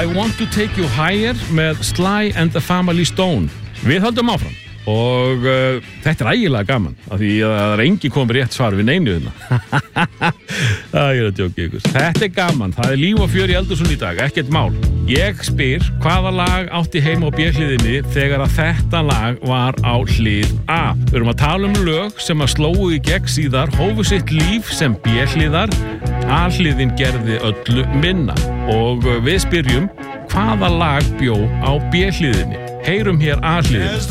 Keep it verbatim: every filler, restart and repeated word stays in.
I Want to Take You Higher með Sly and the Family Stone. Við höldum áfram og uh, þetta er ægilega gaman af því að það er engi komið rétt svar við neinu þarna. Það er að djóka ykkur. Þetta er gaman, það er líf og fjör í Eldhúsinu í dag, ekkert mál. Ég spyr hvaða lag átti heima á B-hliðinni þegar að þetta lag var á hlið A. Við erum að tala um lög sem að slóu í gegn síðar, hófu sitt líf sem B-hliðar, A-hliðin gerði öllu minna og við spyrjum hvaða lag bjó á B-hliðinni. Heyrum hér A-hliðinni.